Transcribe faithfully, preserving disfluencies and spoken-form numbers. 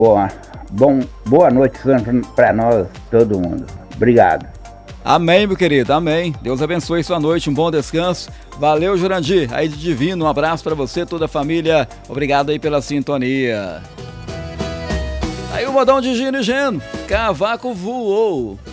Boa, bom, boa noite para nós, todo mundo. Obrigado. Amém, meu querido, amém. Deus abençoe sua noite, um bom descanso. Valeu, Jurandir, aí de Divino, um abraço para você, toda a família. Obrigado aí pela sintonia. Aí o modão de Gino e Geno, cavaco voou.